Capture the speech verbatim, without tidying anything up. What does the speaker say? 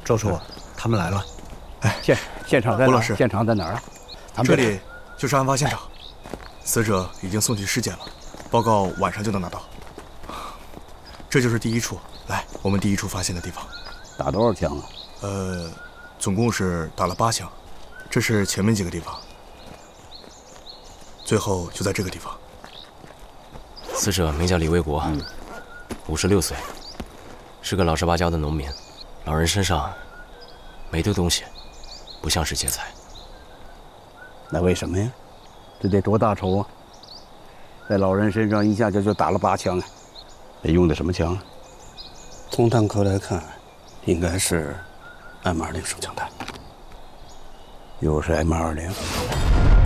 周叔，他们来了。 哎，现现场在哪？ 吴老师， 现场在哪儿啊？ 这里就是案发现场，死者已经送去尸检了，报告晚上就能拿到。这就是第一处，来，我们第一处发现的地方。 打多少枪啊？ 呃，总共是打了八枪，这是前面几个地方，最后就在这个地方。 死者名叫李卫国，五十六岁，是个老实巴交的农民。老人身上没丢东西，不像是劫财。 那为什么呀？这得多大仇啊！在老人身上一下就就打了八枪啊！这用的什么枪啊？ 从弹壳来看，应该是 M 二零手枪弹。 又是 M 二零。